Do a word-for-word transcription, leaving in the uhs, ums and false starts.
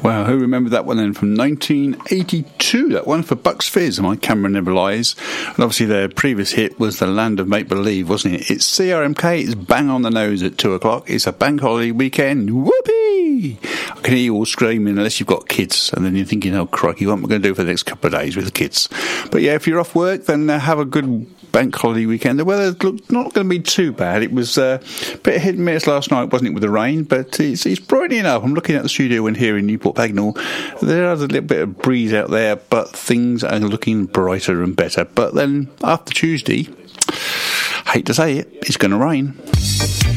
Wow, who remembered that one then from nineteen eighty-two? That one for Bucks Fizz, My Camera Never Lies. And obviously their previous hit was The Land of Make Believe, wasn't it? It's C R M K, it's bang on the nose at two o'clock. It's a bank holiday weekend. Whoopee! I can hear you all screaming unless you've got kids, and then you're thinking, oh crikey, what am I going to do for the next couple of days with the kids? But yeah, if you're off work, then uh, have a good bank holiday weekend. The weather looked not going to be too bad. It was uh, a bit hit and miss last night, wasn't it, with the rain? But it's, it's brightening up. I'm looking at the studio and here in Newport Pagnell. There's a little bit of breeze out there, but things are looking brighter and better. But then after Tuesday, hate to say it, it's going to rain.